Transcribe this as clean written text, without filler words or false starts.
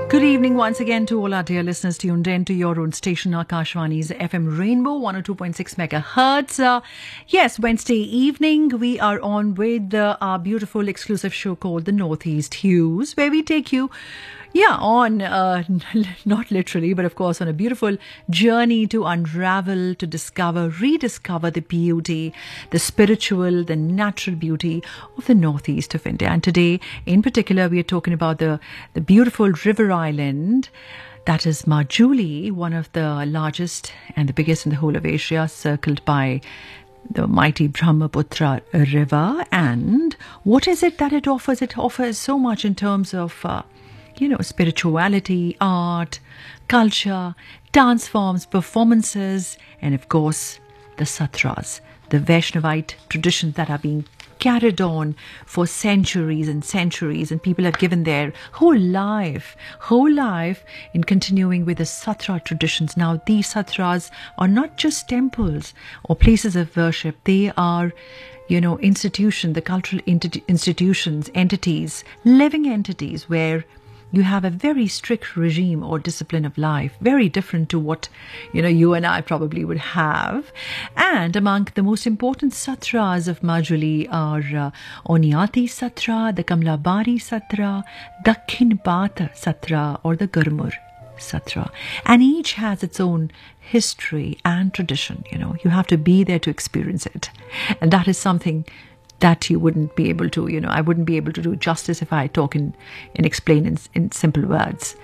Good evening once again to all our dear listeners tuned in to your own station, Akashvani's FM Rainbow 102.6 megahertz. Yes, Wednesday evening we are on with our beautiful exclusive show called The Northeast Hues, where we take you on, not literally, but of course on a beautiful journey to unravel, to discover, rediscover the beauty, the spiritual, the natural beauty of the northeast of India. And today, in particular, we are talking about the beautiful river island that is Majuli, one of the largest and the biggest in the whole of Asia, circled by the mighty Brahmaputra river. And what is it that it offers? It offers so much in terms of spirituality, art, culture, dance forms, performances, and of course, the satras, the Vaishnavite traditions that are being carried on for centuries and centuries, and people have given their whole life in continuing with the satra traditions. Now, these satras are not just temples or places of worship. They are institutions, the cultural institutions, entities, living entities where you have a very strict regime or discipline of life, very different to what, you and I probably would have. And among the most important satras of Majuli are Onyati Satra, the Kamlabari Satra, Dakhin Bata Satra, or the Gurmur Satra. And each has its own history and tradition. You have to be there to experience it. And that is something that you wouldn't be able to, I wouldn't be able to do justice if I talk and explain in simple words.